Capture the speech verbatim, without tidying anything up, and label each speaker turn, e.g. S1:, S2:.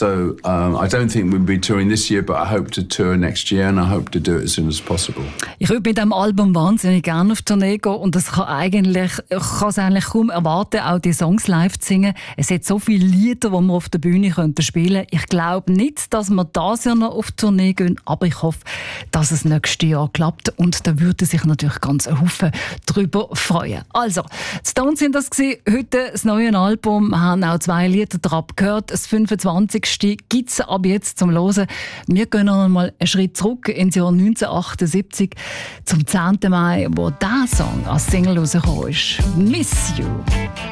S1: So um, I don't think we'll be touring this year, but I hope to tour next year and I hope to do it as soon as possible.
S2: Ich würde mit diesem Album wahnsinnig gerne auf Tournee gehen und das kann eigentlich, ich kann es eigentlich kaum erwarten, auch die Songs live zu singen. Es hat so viele Lieder, die wir auf der Bühne könnten spielen. Ich glaube nicht, dass wir dieses Jahr noch auf Tournee gehen, aber ich hoffe, dass es nächstes Jahr klappt und da würde sich natürlich ganz ein Haufen darüber freuen. Also, die Stones sind das gewesen. Heute das neue Album. Wir haben auch zwei Lieder drauf gehört. Das fünfundzwanzigste gibt es ab jetzt zum Hören. Wir gehen noch einmal einen Schritt zurück ins Jahr neunzehnhundertachtundsiebzig zum zehnten Mai, wo dieser Song als Single rausgekommen ist. «Miss You».